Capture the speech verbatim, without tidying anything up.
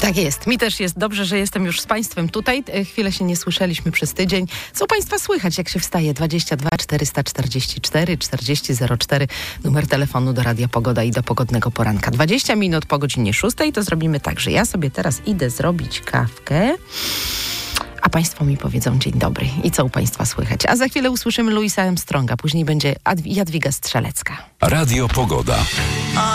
Tak jest. Mi też jest dobrze, że jestem już z Państwem tutaj. Chwilę się nie słyszeliśmy przez tydzień. Co Państwa słychać, jak się wstaje? dwadzieścia dwa czterysta czterdzieści cztery czterdzieści zero cztery. Numer telefonu do Radia Pogoda i do Pogodnego Poranka. dwadzieścia minut po godzinie szóstej. To zrobimy tak, że ja sobie teraz idę zrobić kawkę, a Państwo mi powiedzą dzień dobry i co u Państwa słychać. A za chwilę usłyszymy Louisa Armstronga. Później będzie Jadwiga Strzelecka. Radio Pogoda.